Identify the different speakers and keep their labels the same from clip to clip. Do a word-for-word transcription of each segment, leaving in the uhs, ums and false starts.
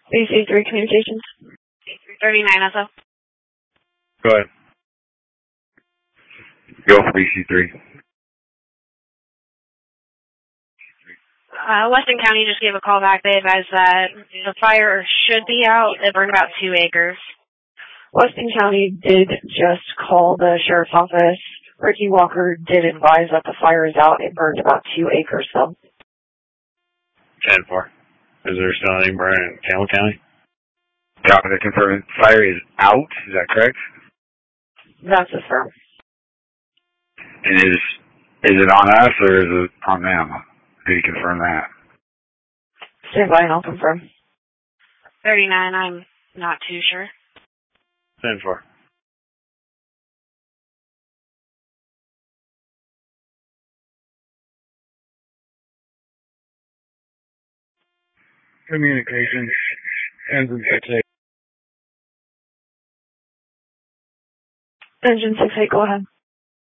Speaker 1: B C three Communications.
Speaker 2: thirty-nine also.
Speaker 3: Go ahead. Go for B C three.
Speaker 2: Uh, Weston County just gave a call back. They advised that the fire should be out. It burned about two acres.
Speaker 1: Weston County did just call the sheriff's office. Ricky Walker did advise that the fire is out. It burned about two acres, though.
Speaker 3: ten four. Is there still anything burning in Campbell County? Copy that confirming fire is out. Is that correct?
Speaker 1: That's affirmed.
Speaker 3: And is is it on us or is it on them? Did you confirm that?
Speaker 1: Stand by and I'll confirm.
Speaker 2: thirty-nine, I'm not too sure.
Speaker 3: ten four. Communications, engine six eight.
Speaker 1: Engine six eight, go ahead.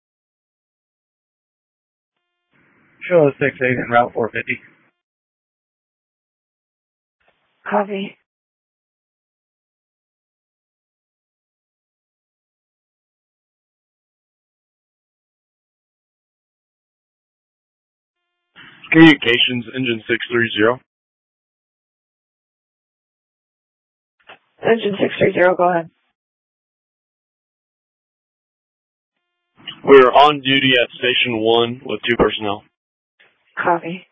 Speaker 3: Show six eight and route four fifty.
Speaker 1: Copy.
Speaker 3: Communications, engine six three zero.
Speaker 1: Engine six three zero, go ahead.
Speaker 3: We're on duty at Station one with two personnel.
Speaker 1: Copy.